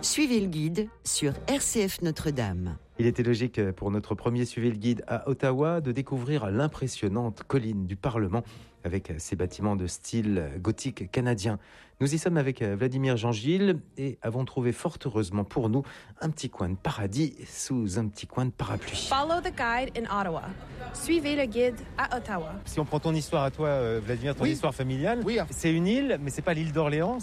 Suivez le guide sur RCF Notre-Dame. Il était logique pour notre premier Suivez le guide à Ottawa de découvrir l'impressionnante colline du Parlement avec ses bâtiments de style gothique canadien. Nous y sommes avec Vladimir Jean-Gilles et avons trouvé fort heureusement pour nous un petit coin de paradis sous un petit coin de parapluie. Follow the guide in Ottawa. Suivez le guide à Ottawa. Si on prend ton histoire à toi, Vladimir, ton histoire familiale, Oui. c'est une île, mais c'est pas l'île d'Orléans,